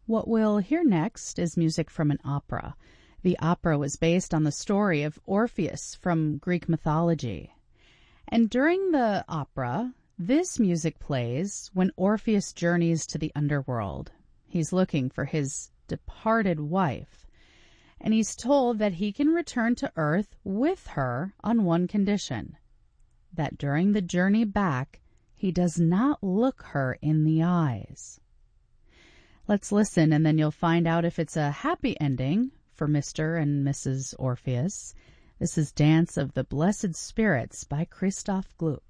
What we'll hear next is music from an opera. The opera was based on the story of Orpheus from Greek mythology. And during the opera, this music plays when Orpheus journeys to the underworld. He's looking for his departed wife, and he's told that he can return to Earth with her on one condition, that during the journey back, he does not look her in the eyes. Let's listen, and then you'll find out if it's a happy ending for Mr. and Mrs. Orpheus. This is Dance of the Blessed Spirits by Christoph Gluck.